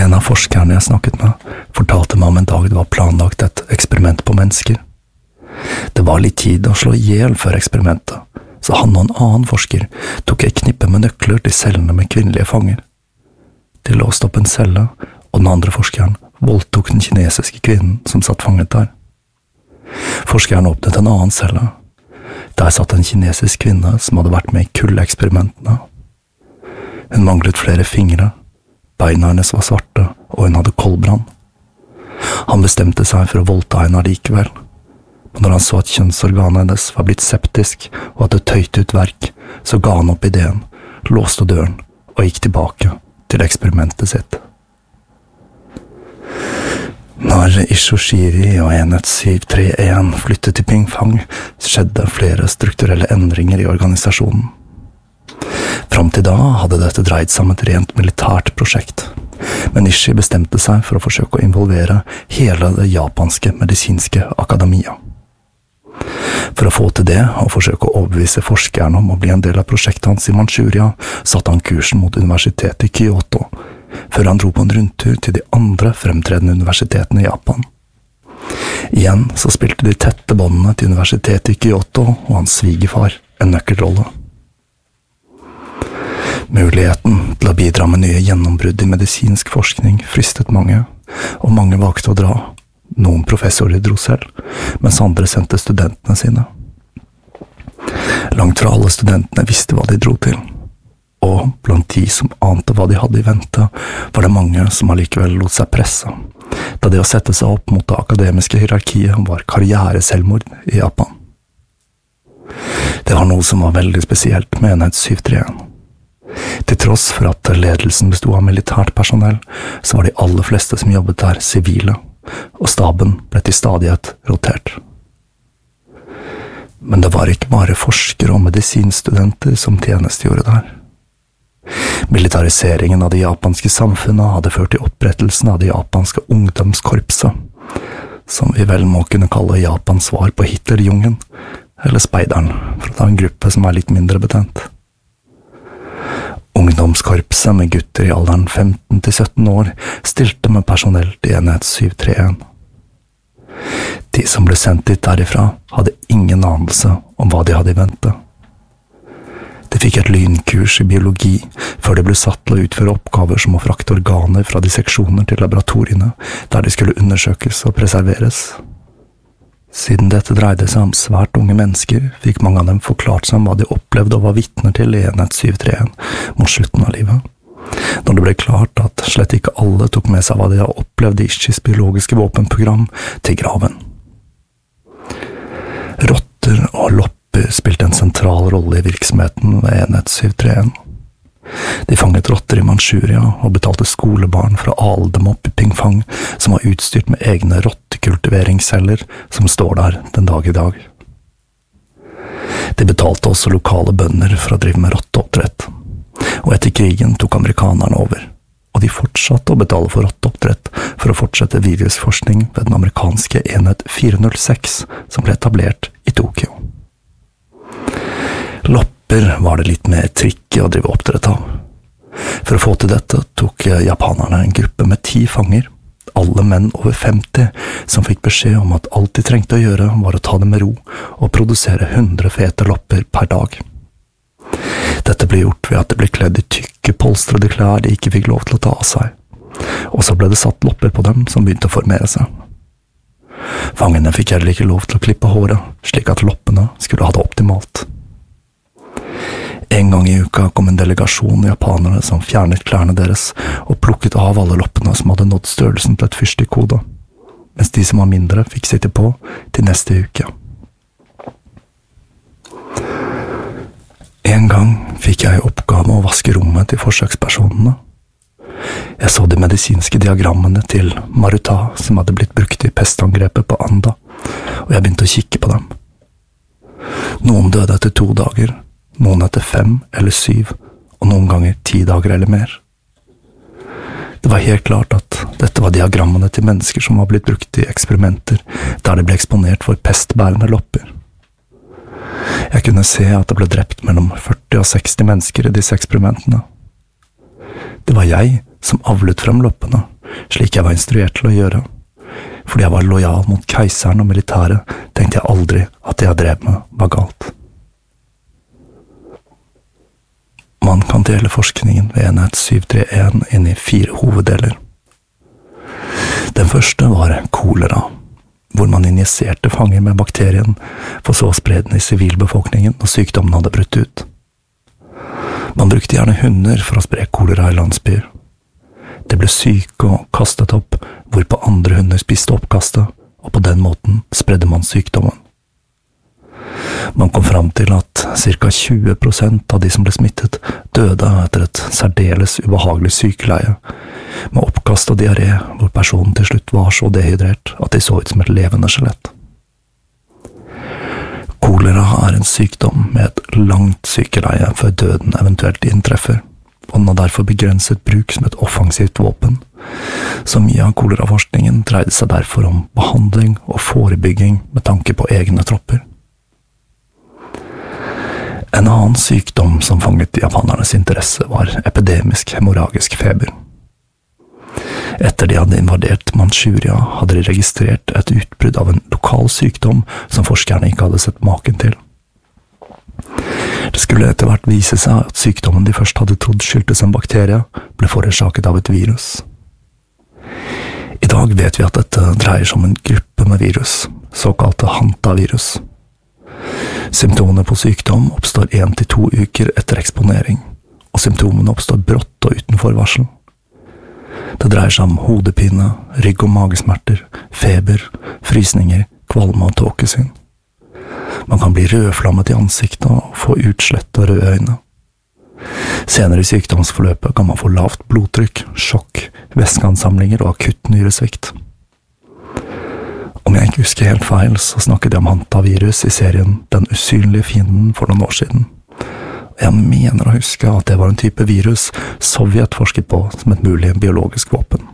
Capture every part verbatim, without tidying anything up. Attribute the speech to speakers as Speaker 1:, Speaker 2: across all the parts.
Speaker 1: En av forskerne jeg snakket med, fortalte meg om en dag det var planlagt et eksperiment på mennesker. Det var litt tid å slå ihjel før eksperimentet, så han og en annen forsker tok et knippe med nøkler til cellene med kvinnelige fanger. De låste opp en celle, og den andre forskeren voldtok den kinesiske kvinnen som satt fanget der. Forskeren åpnet en annen celle. Der satt en kinesisk kvinne som hadde vært med i kuldeeksperimentene. Hun manglet flere fingre, beina hennes var svarte, og hun hadde koldbrann. Han bestemte seg for å voldta henne likevel, men når han så at kjønnsorganet hennes var blitt septisk og at det tøyte ut verk, så ga han opp ideen, låste døren og gikk tilbake til eksperimentet sitt. Når Ishoshiri og enhet syv tre en flyttet til Pingfang, skjedde flere strukturelle endringer i organisasjonen. Fram til da hadde dette dreid seg om et rent militært prosjekt, men Ishii bestemte seg for å forsøke å involvere hele det japanske medisinske akademia. For å få til det og forsøke å overbevise forskerne om å bli en del av prosjektet hans i Manchuria, satte han kursen mot universitetet i Kyoto, før han dro på en rundtur til de andre fremtredende universitetene i Japan. Igjen så spilte de tette båndene til universitetet i Kyoto og hans svigerfar en nøkkelrolle. Muligheten til å bidra med nye gjennombrudd i medisinsk forskning fristet mange, og mange valgte å dra. Noen professorer dro selv, mens andre sendte studentene sine. Langt fra alle studentene visste hva de dro til, og blant de som ante hva de hadde i vente, var det mange som allikevel lot seg presse, da det å sette seg opp mot det akademiske hierarkiet var karriereselvmord i Japan. Det var noe som var veldig spesielt med enhet syv tre en. Til tross for at ledelsen bestod av militært personell, så var de aller fleste som jobbet der sivile, og staben ble til stadighet rotert. Men det var ikke bare forskere og medisinstudenter som tjenestegjorde der. Militariseringen av det japanske samfunnet hadde ført til opprettelsen av det japanske ungdomskorpset, som vi vel må kunne kalle Japans svar på Hitlerjungen, eller speideren, for å ta en gruppe som er litt mindre betent. Ungdomskorpset med gutter i alderen femten til sytten år stilte med personell til enhet syv tre en. De som ble sendt dit derifra hadde ingen anelse om hva de hadde i vente. De fikk et lynkurs i biologi før de ble satt til å utføre oppgaver som å frakte organer fra disseksjoner til laboratoriene der de skulle undersøkes og preserveres. Siden dette dreide seg om svært unge mennesker, fikk mange av dem forklart seg om hva de opplevde og var vitner til i enhet syv tre en mot slutten av livet. Når det ble klart at slett ikke alle tok med seg hva de hadde opplevd i Ishis biologiske våpenprogram til graven. Rotter og lopper spilte en sentral rolle i virksomheten ved enhet syv tre en. De fanget rotter i Manchuria og betalte skolebarn for å ale dem opp i Pingfang, som var utstyrt med egne rottekultiveringsceller som står der den dag i dag. De betalte også lokale bønder for å drive med rotteoppdrett, og etter krigen tok amerikanerne over, og de fortsatte å betale for rotteoppdrett for å fortsette virusforskning ved den amerikanske enhet fire null seks som ble etablert i Tokyo. Lopper var det litt mer trikk å drive oppdrett av. For å få til dette tok japanerne en gruppe med ti fanger, alle menn over femti, som fikk beskjed om at alt de trengte å gjøre var å ta det med ro og produsere hundre fete lopper per dag. Dette ble gjort ved at de ble kledd i tykke, polstrede klær de ikke fikk lov til å ta av seg, og så ble det satt lopper på dem som begynte å formere seg. Fangene fikk heller ikke lov til å klippe håret, slik at loppene skulle ha det optimalt. En gang i uka kom en delegasjon japanere som fjernet klærne deres og plukket av alle loppene som hadde nådd størrelsen til et fyrstikkhode, mens de som var mindre fikk sitte på til neste uke. En gang fikk jeg oppgave å vaske rommet til forsøkspersonene. Jeg så de medisinske diagrammene til Maruta som hadde blitt brukt i pestangrepet på Anda, og jeg begynte å kikke på dem. Noen døde etter to dager, noen etter fem eller syv, og noen ganger ti dager eller mer. Det var helt klart at dette var diagrammene til mennesker som var blitt brukt i eksperimenter, der de ble eksponert for pestbærende lopper. Jeg kunne se at det ble drept mellom førti og seksti mennesker i disse eksperimentene. Det var jeg som avlet frem loppene, slik jeg var instruert til å gjøre. Fordi jeg var lojal mot keiseren og militæret, tenkte jeg aldri at det jeg drev med var galt. Man kan dele forskningen ved enhet syv tre en inn i fire hoveddeler. Den første var kolera, hvor man injiserte fanger med bakterien, for så å spre den i sivilbefolkningen når sykdommen hadde brutt ut. Man brukte gjerne hunder for å spre kolera i landsbyer. De ble syke og kastet opp, hvorpå andre hunder spiste oppkastet, og på den måten spredde man sykdommen. Man kom fram til at ca tjue prosent av de som ble smittet døde etter et særdeles ubehagelig sykeleie, med oppkast og diaré, hvor personen til slutt var så dehydrert at de så ut som et levende skjelett. Kolera er en sykdom med et langt sykeleie før døden eventuelt inntreffer, og den har derfor begrenset bruk som et offensivt våpen. Så mye av koleraforskningen dreide seg derfor om behandling og forebygging med tanke på egne tropper. En annen sykdom som fanget japanernes interesse var epidemisk hemorragisk feber. Etter de hadde invadert Manchuria, hadde de registrert et utbrudd av en lokal sykdom som forskerne ikke hadde sett maken til. Det skulle etter hvert vise seg at sykdommen de først hadde trodd skyldtes en bakterie, ble forårsaket av et virus. I dag vet vi at dette dreier seg om en gruppe med virus, såkalte hantavirus. Symptomene på sykdom oppstår en til to uker etter eksponering, og symptomene oppstår brått og uten forvarsel. Det dreier seg om hodepine, rygg- og magesmerter, feber, frysninger, kvalme og tåkesyn. Man kan bli rødflammet i ansiktet og få utslett og røde øyne. Senere i sykdomsforløpet kan man få lavt blodtrykk, sjokk, væskeansamlinger og akutt nyresvikt. Om jeg ikke husker helt feil, så snakket jeg om hantavirus i serien Den usynlige fienden for noen år siden. Jeg mener å huske at det var en type virus Sovjet forsket på som et mulig biologisk våpen.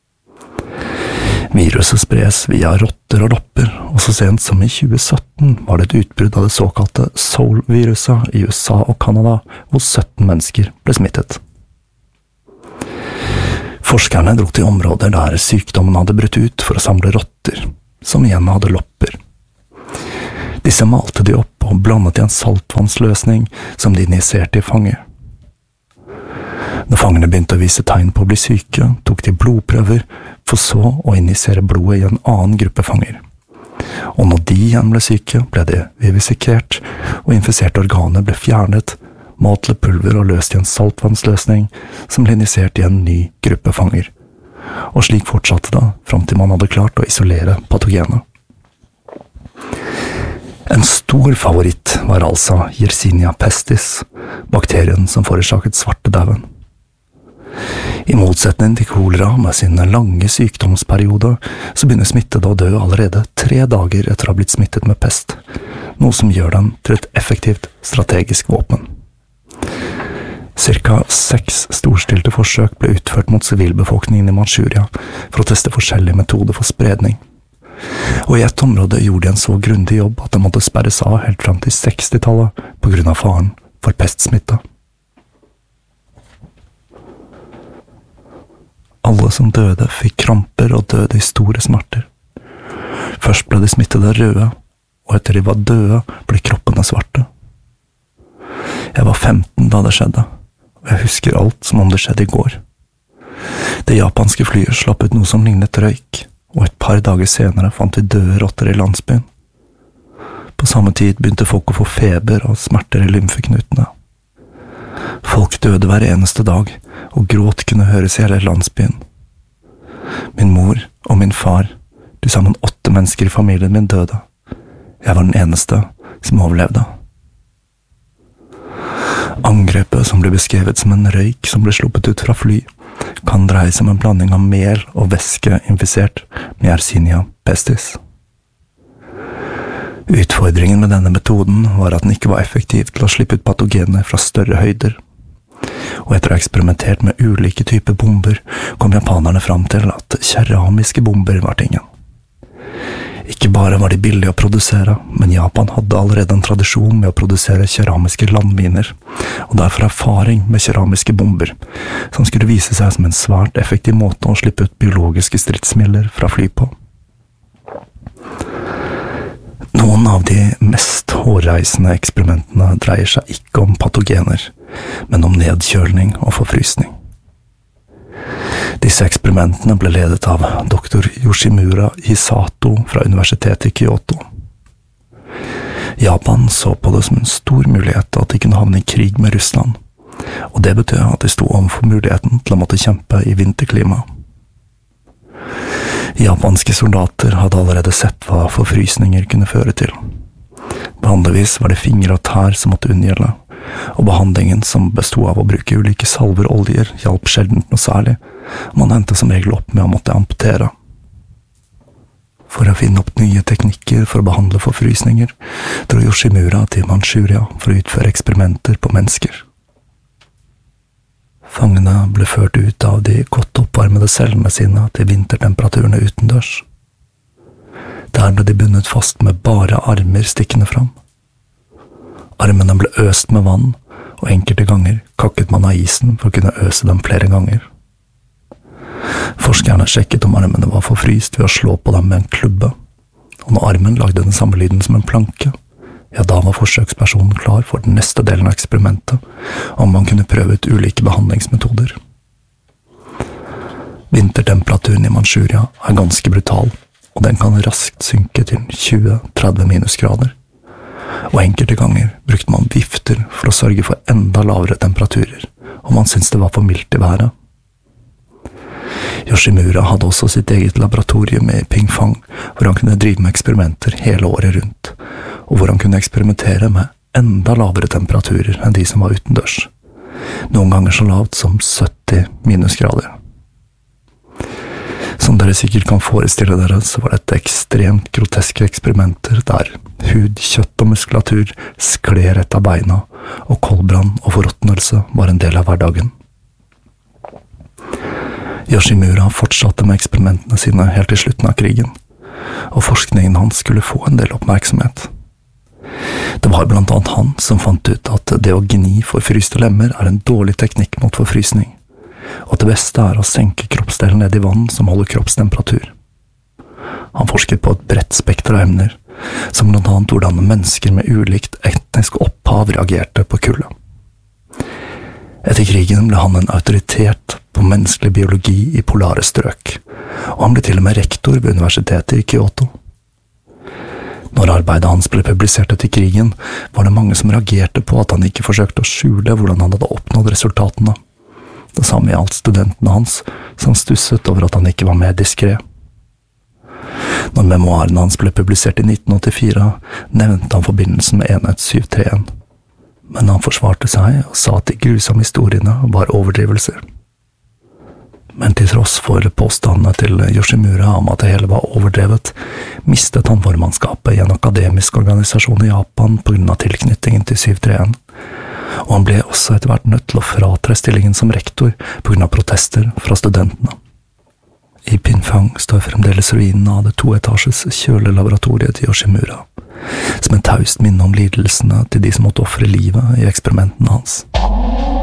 Speaker 1: Viruset spres via rotter og lopper, og så sent som i tjue sytten var det et utbrudd av det såkalte Soul-viruset i U S A og Canada, hvor sytten mennesker ble smittet. Forskerne dro til områder der sykdommen hadde brutt ut for å samle rotter, som igjen hadde lopper. Disse malte de opp og blandet i en saltvannsløsning som de injiserte i fanger. Når fangene begynte å vise tegn på å bli syke, tok de blodprøver, for så å injisere blodet i en annen gruppe fanger. Og når de igjen ble syke, ble de vivisekert, og infiserte organer ble fjernet, malt til pulver og løst i en saltvannsløsning som ble injisert i en ny gruppe fanger. Og slik fortsatte det, fram til man hadde klart å isolere patogenet. En stor favoritt var altså Yersinia pestis, bakterien som forårsaket svartedauden. I motsetning til kolera med sin lange sykdomsperiode, så begynner smittede å dø allerede tre dager etter å ha blitt smittet med pest, noe som gjør den til et effektivt strategisk våpen. Cirka seks storstilte forsøk ble utført mot sivilbefolkningen i Manchuria for å teste forskjellige metoder for spredning. Og i ett område gjorde de en så grundig jobb at det måtte sperres av helt fram til sekstitallet på grunn av faren for pestsmitte. Alle som døde fikk kramper og døde i store smerter. Først ble de smittede røde, og etter de var døde ble kroppene svarte. Jeg var femten da det skjedde, og jeg husker alt som om det skjedde i går. Det japanske flyet slapp ut noe som lignet røyk, og et par dager senere fant vi døde rotter i landsbyen. På samme tid begynte folk å få feber og smerter i lymfeknutene. Folk døde hver eneste dag, og gråt kunne høres i hele landsbyen. Min mor og min far, til sammen åtte mennesker i familien min, døde. Jeg var den eneste som overlevde. Angrepet, som ble beskrevet som en røyk som ble sluppet ut fra fly, kan dreie seg om en blanding av mel og væske infisert med Yersinia pestis. Utfordringen med denne metoden var at den ikke var effektiv til å slippe ut patogener fra større høyder. Og etter å ha eksperimentert med ulike typer bomber, kom japanerne fram til at keramiske bomber var tingen. Ikke bare var de billige å produsere, men Japan hadde allerede en tradisjon med å produsere keramiske landminer, og derfor erfaring med keramiske bomber, som skulle vise seg som en svært effektiv måte å slippe ut biologiske stridsmidler fra fly på. Noen av de mest hårreisende eksperimentene dreier seg ikke om patogener, men om nedkjølning og forfrysning. Disse eksperimentene ble ledet av doktor Yoshimura Hisato fra universitetet i Kyoto. Japan så på det som en stor mulighet at de kunne havne i krig med Russland, og det betød at de sto overfor muligheten til å måtte kjempe i vinterklima. Japanske soldater hadde allerede sett hva forfrysninger kunne føre til. Vanligvis var det fingre og tær som måtte unngjelde, og behandlingen som bestod av å bruke ulike salver og oljer hjalp sjeldent noe særlig, og man endte som regel opp med å måtte amputere. For å finne opp nye teknikker for å behandle forfrysninger, dro Yoshimura til Manchuria for å utføre eksperimenter på mennesker. Fangene ble ført ut av de godt oppvarmede cellene sine til vintertemperaturene utendørs. Der ble de bundet fast med bare armer stikkende fram. Armene ble øst med vann, og enkelte ganger kakket man av isen for å kunne øse dem flere ganger. Forskerne sjekket om armene var forfryst ved å slå på dem med en klubbe, og når armen lagde den samme lyden som en planke, ja, da var forsøkspersonen klar for den neste delen av eksperimentet, om man kunne prøve ut ulike behandlingsmetoder. Vintertemperaturen i Manchuria er ganske brutal, og den kan raskt synke til tjue til tretti minusgrader. Og enkelte ganger brukte man vifter for å sørge for enda lavere temperaturer, og man syntes det var for mildt i været. Yoshimura hadde også sitt eget laboratorium i Pingfang, hvor han kunne drive med eksperimenter hele året rundt, og hvor han kunne eksperimentere med enda lavere temperaturer enn de som var utendørs, noen ganger så lavt som sytti minusgrader. Som dere sikkert kan forestille dere, så var dette ekstremt groteske eksperimenter der hud, kjøtt og muskulatur skled rett av beina, og koldbrann og forråtnelse var en del av hverdagen. Yoshimura fortsatte med eksperimentene sine helt til slutten av krigen, og forskningen hans skulle få en del oppmerksomhet. Det var blant annet han som fant ut at det å gni forfryste lemmer er en dårlig teknikk mot forfrysning, og at det beste er å senke kroppsdelen ned i vann som holder kroppstemperatur. Han forsket på et bredt spekter av emner, som blant annet hvordan mennesker med ulikt etnisk opphav reagerte på kulde. Etter krigen ble han en autoritet på menneskelig biologi i polare strøk, og han ble til og med rektor ved universitetet i Kyoto. Når arbeidet hans ble publisert etter krigen, var det mange som reagerte på at han ikke forsøkte å skjule hvordan han hadde oppnådd resultatene. Det samme gjaldt studentene hans, som stusset over at han ikke var mer diskret. Når memoarene hans ble publisert i nitten åttifire, nevnte han forbindelsen med enhet syv tre en, men han forsvarte seg og sa at de grusomme historiene var overdrivelser. Men til tross for påstandene til Yoshimura om at det hele var overdrevet, mistet han formannskapet i en akademisk organisasjon i Japan på grunn av tilknytningen til syv tre en, og han ble også etter hvert nødt til å fratre stillingen som rektor på grunn av protester fra studentene. I Pingfang står fremdeles ruinene av det toetasjes kjølelaboratoriet til Yoshimura, som et taust minne om lidelsene til de som måtte ofre livet i eksperimentene hans.